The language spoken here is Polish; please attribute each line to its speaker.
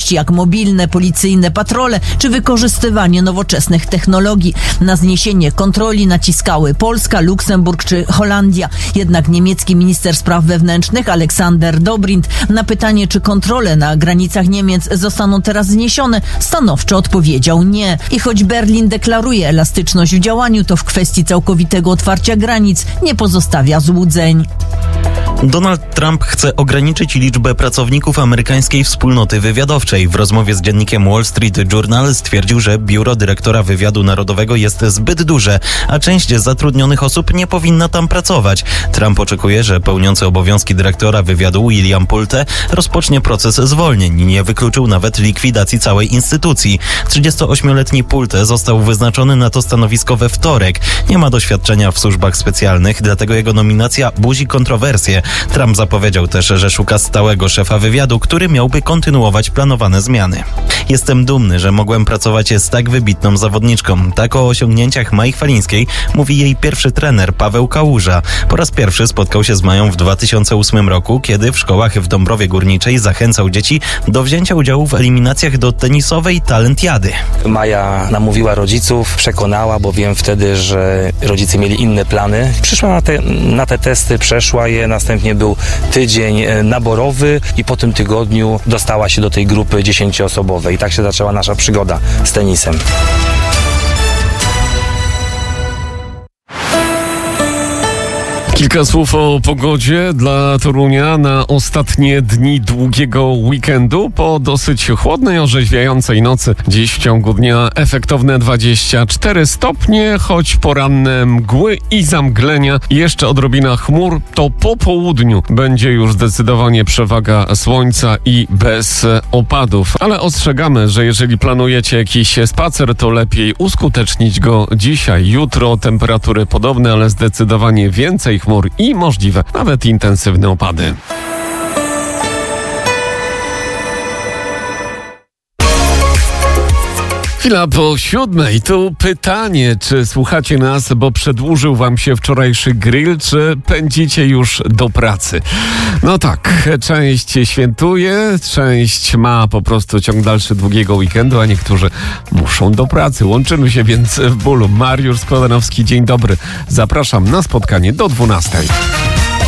Speaker 1: możliwości jak mobilne, policyjne patrole czy wykorzystywanie nowoczesnych technologii. Na zniesienie kontroli naciskały Polska, Luksemburg czy Holandia. Jednak niemiecki minister spraw wewnętrznych Aleksander Dobrindt na pytanie, czy kontrole na granicach Niemiec zostaną teraz zniesione, stanowczo odpowiedział nie. I choć Berlin deklaruje elastyczność w działaniu, to w kwestii całkowitego otwarcia granic nie pozostawia złudzeń.
Speaker 2: Donald Trump chce ograniczyć liczbę pracowników amerykańskiej wspólnoty wywiadowczej. W rozmowie z dziennikiem Wall Street Journal stwierdził, że biuro dyrektora wywiadu narodowego jest zbyt duże, a część zatrudnionych osób nie powinna tam pracować. Trump oczekuje, że pełniący obowiązki dyrektora wywiadu William Pulte rozpocznie proces zwolnień. Nie wykluczył nawet likwidacji całej instytucji. 38-letni Pulte został wyznaczony na to stanowisko we wtorek. Nie ma doświadczenia w służbach specjalnych, dlatego jego nominacja budzi kontrowersje. Trump zapowiedział też, że szuka stałego szefa wywiadu, który miałby kontynuować planowane zmiany. Jestem dumny, że mogłem pracować z tak wybitną zawodniczką. Tak o osiągnięciach Mai Chwalińskiej mówi jej pierwszy trener Paweł Kałuża. Po raz pierwszy spotkał się z Mają w 2008 roku, kiedy w szkołach w Dąbrowie Górniczej zachęcał dzieci do wzięcia udziału w eliminacjach do tenisowej Talentiady.
Speaker 3: Maja namówiła rodziców, przekonała, bo wiem wtedy, że rodzice mieli inne plany. Przyszła na te testy, przeszła je, następnie był tydzień naborowy i po tym tygodniu dostała się do tej grupy 10-osobowej. I tak się zaczęła nasza przygoda z tenisem.
Speaker 4: Kilka słów o pogodzie dla Torunia na ostatnie dni długiego weekendu. Po dosyć chłodnej, orzeźwiającej nocy dziś w ciągu dnia efektowne 24 stopnie, choć poranne mgły i zamglenia i jeszcze odrobina chmur, to po południu będzie już zdecydowanie przewaga słońca i bez opadów. Ale ostrzegamy, że jeżeli planujecie jakiś spacer, to lepiej uskutecznić go dzisiaj. Jutro temperatury podobne, ale zdecydowanie więcej chmur i możliwe nawet intensywne opady. Chwila po 7:00. Tu pytanie, czy słuchacie nas, bo przedłużył wam się wczorajszy grill, czy pędzicie już do pracy? No tak, część świętuje, część ma po prostu ciąg dalszy długiego weekendu, a niektórzy muszą do pracy. Łączymy się więc w bólu. Mariusz Składanowski, dzień dobry. Zapraszam na spotkanie do 12:00.